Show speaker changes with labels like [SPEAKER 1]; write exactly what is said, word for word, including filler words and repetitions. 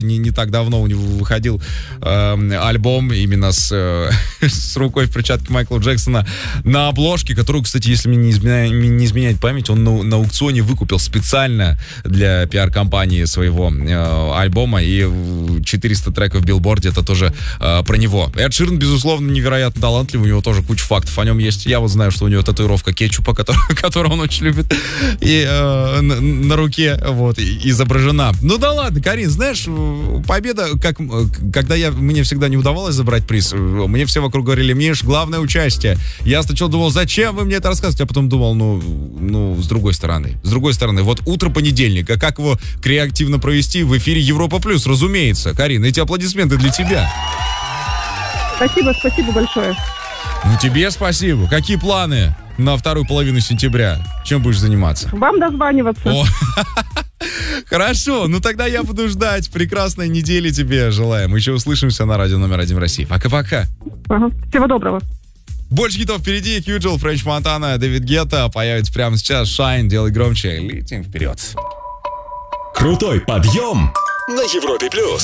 [SPEAKER 1] Не, не так давно у него выходил э, альбом именно с, э, с рукой в перчатке Майкла Джексона на обложке, которую, кстати, если мне не изменяет, не изменяет память, он на, на аукционе выкупил специально для пиар-компании своего э, альбома, и четыреста треков в билборде, это тоже э, про него. Эд Ширан, безусловно, невероятно талантливый, у него тоже куча фактов о нем есть. Я вот знаю, что у него татуировка кетчупа, который, которую он очень любит, и э, на, на руке вот, изображена. Ну да ладно, Карин, знаешь, победа, как, когда я, мне всегда не удавалось забрать приз, мне все вокруг говорили: Миш, главное участие. Я сначала думал, зачем вы мне это рассказываете, а потом думал, ну, ну, с другой стороны, с другой стороны, вот утро понедельника, как его креативно провести в эфире Европа Плюс, разумеется. Карин, эти аплодисменты для тебя.
[SPEAKER 2] Спасибо, спасибо большое.
[SPEAKER 1] Ну, тебе спасибо. Какие планы на вторую половину сентября? Чем будешь заниматься?
[SPEAKER 2] Вам дозваниваться.
[SPEAKER 1] О. Хорошо, ну тогда я буду ждать. Прекрасной недели тебе желаем. Еще услышимся на радио номер один в России. Пока-пока.
[SPEAKER 2] Ага. Всего доброго.
[SPEAKER 1] Больше хитов впереди. Кьюджел, Френч Монтана, Дэвид Гетта появится прямо сейчас. Шайн, делай громче. Летим вперед.
[SPEAKER 3] Крутой подъем на Европе Плюс.